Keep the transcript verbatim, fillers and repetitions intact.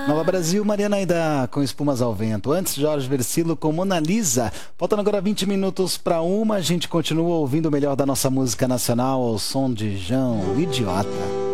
Nova Brasil, Mariana Aidar com Espumas ao Vento. Antes, Jorge Versilo com Mona Lisa. Faltando agora vinte minutos para uma, a gente continua ouvindo o melhor da nossa música nacional ao som de João Idiota.